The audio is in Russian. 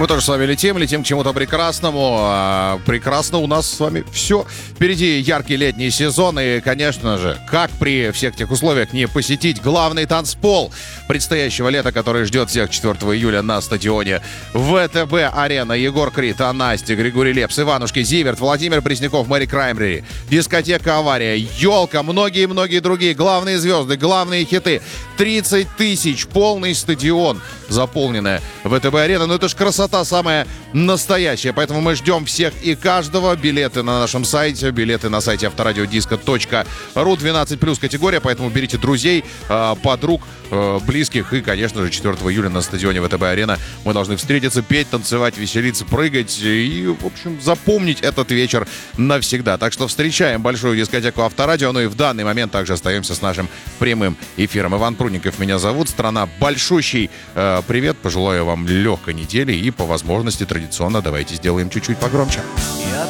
Мы тоже с вами летим к чему-то прекрасному. Прекрасно у нас с вами все. Впереди яркий летний сезон. И, конечно же, как при всех тех условиях не посетить главный танцпол предстоящего лета, который ждет всех 4 июля на стадионе ВТБ-арена. Егор Крид, Настя, Григорий Лепс, Иванушки, Зиверт, Владимир Пресняков, Мэри Краймбрери, дискотека «Авария», «Елка», многие-многие другие главные звезды, главные хиты. 30 тысяч, полный стадион, заполненная ВТБ-арена. Ну это ж красота самая настоящая. Поэтому мы ждем всех и каждого. Билеты на нашем сайте, билеты на сайте авторадиодиско.ру. 12+ категория, поэтому берите друзей, подруг, близких. И, конечно же, 4 июля на стадионе ВТБ-арена мы должны встретиться, петь, танцевать, веселиться, прыгать и, в общем, запомнить этот вечер навсегда. Так что встречаем большую дискотеку Авторадио. Ну и в данный момент также остаемся с нашим прямым эфиром. Иван Прудников меня зовут. Страна большущий. Привет. Пожелаю вам легкой недели и, по возможности, традиционно давайте сделаем чуть-чуть погромче. Я